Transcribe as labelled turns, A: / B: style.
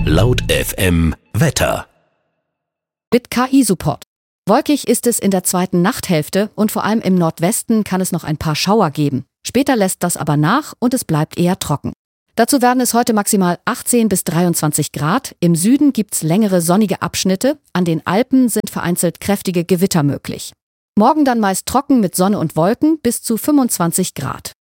A: Laut FM Wetter.
B: Mit KI-Support. Wolkig ist es in der zweiten Nachthälfte und vor allem im Nordwesten kann es noch ein paar Schauer geben. Später lässt das aber nach und es bleibt eher trocken. Dazu werden es heute maximal 18 bis 23 Grad. Im Süden gibt's längere sonnige Abschnitte. An den Alpen sind vereinzelt kräftige Gewitter möglich. Morgen dann meist trocken mit Sonne und Wolken bis zu 25 Grad.